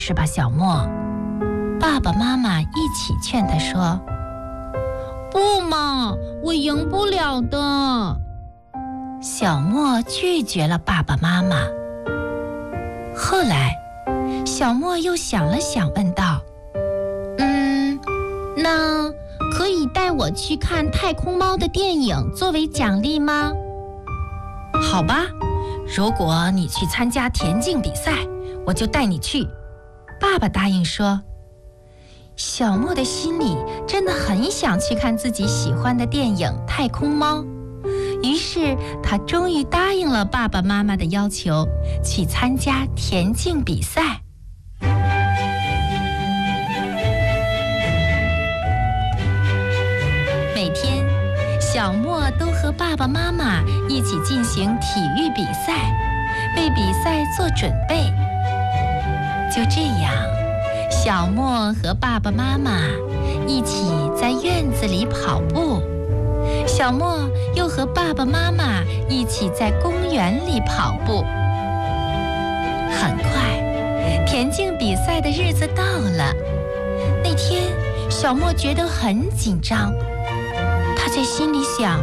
是吧，小莫？爸爸妈妈一起劝他说：不嘛，我赢不了的。小莫拒绝了爸爸妈妈。后来小莫又想了想，问道：那可以带我去看太空猫的电影作为奖励吗？好吧，如果你去参加田径比赛，我就带你去。爸爸答应说。小莫的心里真的很想去看自己喜欢的电影《太空猫》，于是他终于答应了爸爸妈妈的要求，去参加田径比赛。每天，小莫都和爸爸妈妈一起进行体育比赛，为比赛做准备。就这样，小莫和爸爸妈妈一起在院子里跑步，小莫又和爸爸妈妈一起在公园里跑步。很快，田径比赛的日子到了。那天，小莫觉得很紧张，他在心里想：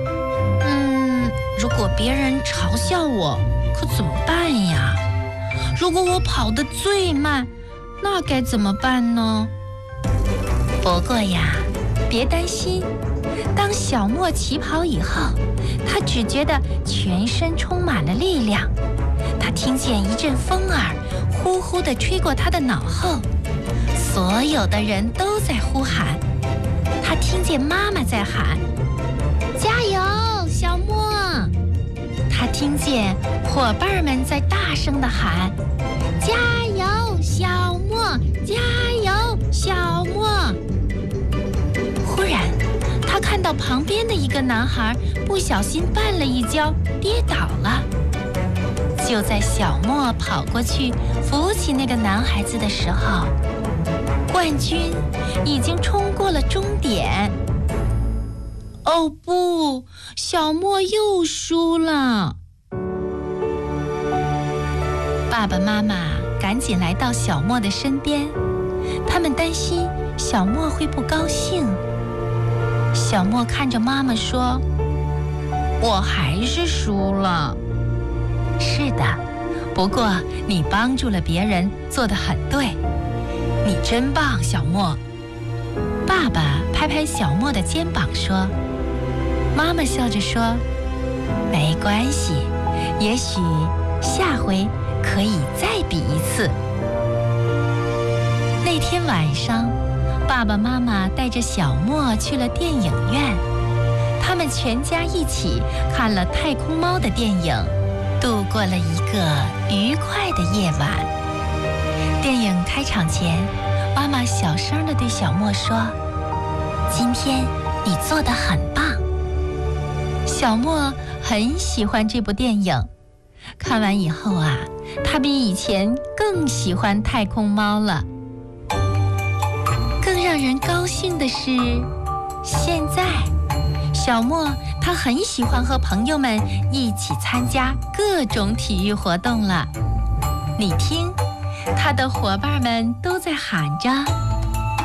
如果别人嘲笑我，可怎么办呀？如果我跑得最慢，那该怎么办呢？不过呀，别担心，当小莫起跑以后，他只觉得全身充满了力量。他听见一阵风儿呼呼地吹过他的脑后，所有的人都在呼喊。他听见妈妈在喊：加油，小莫！他听见伙伴们在大声地喊：加油，小莫！加油，小莫！忽然，他看到旁边的一个男孩不小心绊了一跤，跌倒了。就在小莫跑过去扶起那个男孩子的时候，冠军已经冲过了终点。哦不，小莫又输了。爸爸妈妈赶紧来到小莫的身边，他们担心小莫会不高兴。小莫看着妈妈说：我还是输了。是的，不过你帮助了别人，做得很对，你真棒，小莫。爸爸拍拍小莫的肩膀说。妈妈笑着说：没关系，也许下回可以再比一次。那天晚上，爸爸妈妈带着小莫去了电影院，他们全家一起看了太空猫的电影，度过了一个愉快的夜晚。电影开场前，妈妈小声地对小莫说：今天你做得很棒。小莫很喜欢这部电影，看完以后啊，他比以前更喜欢太空猫了。更让人高兴的是，现在小莫他很喜欢和朋友们一起参加各种体育活动了。你听，他的伙伴们都在喊着：